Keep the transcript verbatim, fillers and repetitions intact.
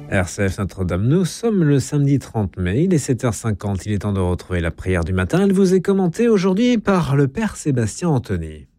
R C F Notre-Dame, nous sommes le samedi trente mai, il est sept heures cinquante, il est temps de retrouver la prière du matin. Elle vous est commentée aujourd'hui par le Père Sébastien Anthony.